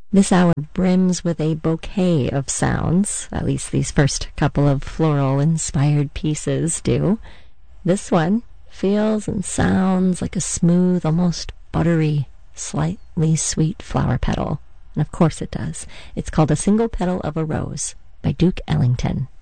This hour brims with a bouquet of sounds, at least these first couple of floral-inspired pieces do. This one feels and sounds like a smooth, almost buttery, slightly sweet flower petal. And of course it does. It's called A Single Petal of a Rose by Duke Ellington.